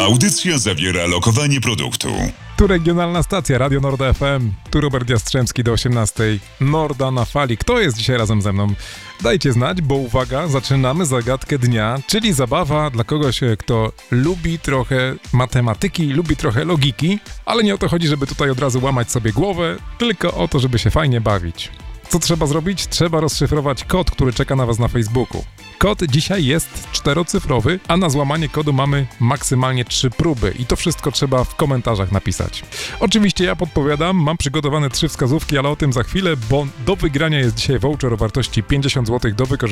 Audycja zawiera lokowanie produktu. Tu regionalna stacja Radio Norda FM. Tu Robert Jastrzębski do 18. Norda na fali. Kto jest dzisiaj razem ze mną? Dajcie znać, bo uwaga, zaczynamy zagadkę dnia, czyli zabawa dla kogoś, kto lubi trochę matematyki, lubi trochę logiki, ale nie o to chodzi, żeby tutaj od razu łamać sobie głowę, tylko o to, żeby się fajnie bawić. Co trzeba zrobić? Trzeba rozszyfrować kod, który czeka na was na Facebooku. Kod dzisiaj jest 4-cyfrowy, a na złamanie kodu mamy maksymalnie 3 próby i to wszystko trzeba w komentarzach napisać. Oczywiście ja podpowiadam, mam przygotowane 3 wskazówki, ale o tym za chwilę, bo do wygrania jest dzisiaj voucher o wartości 50 zł do wykorzystania